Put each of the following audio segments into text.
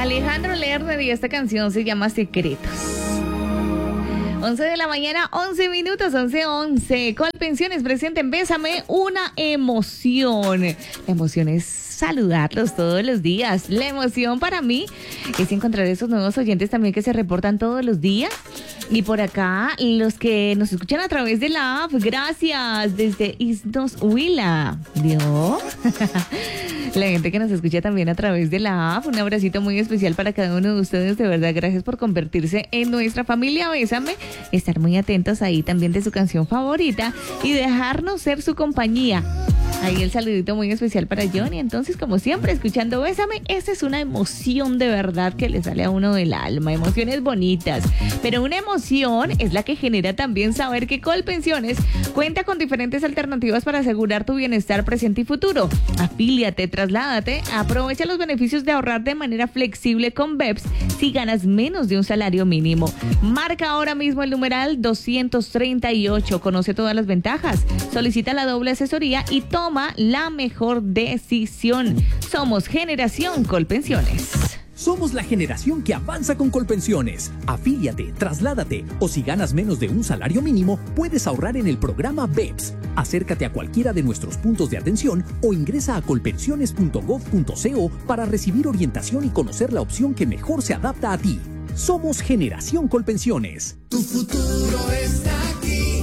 Alejandro Lerner y esta canción se llama Secretos. 11 de la mañana, 11 minutos, 11:11. Colpensiones presenta en Bésame una emoción. La emoción es saludarlos todos los días. La emoción para mí es encontrar esos nuevos oyentes también que se reportan todos los días. Y por acá, los que nos escuchan a través de la app, gracias, desde Isnos Huila. ¿Vio? La gente que nos escucha también a través de la app, un abracito muy especial para cada uno de ustedes. De verdad, gracias por convertirse en nuestra familia. Bésame, estar muy atentos ahí también de su canción favorita y dejarnos ser su compañía. Ahí el saludito muy especial para Johnny. Entonces, como siempre, escuchando Bésame, esta es una emoción de verdad que le sale a uno del alma. Emociones bonitas. Pero una emoción es la que genera también saber que Colpensiones cuenta con diferentes alternativas para asegurar tu bienestar presente y futuro. Afíliate, trasládate, aprovecha los beneficios de ahorrar de manera flexible con BEPS si ganas menos de un salario mínimo. Marca ahora mismo el numeral 238. Conoce todas las ventajas. Solicita la doble asesoría y toma la mejor decisión. Somos Generación Colpensiones. Somos la generación que avanza con Colpensiones. Afíliate, trasládate o si ganas menos de un salario mínimo, puedes ahorrar en el programa BEPS. Acércate a cualquiera de nuestros puntos de atención o ingresa a colpensiones.gov.co para recibir orientación y conocer la opción que mejor se adapta a ti. Somos Generación Colpensiones. Tu futuro está aquí.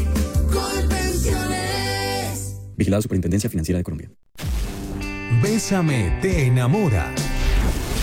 Colpensiones. Vigilada Superintendencia Financiera de Colombia. Bésame te enamora.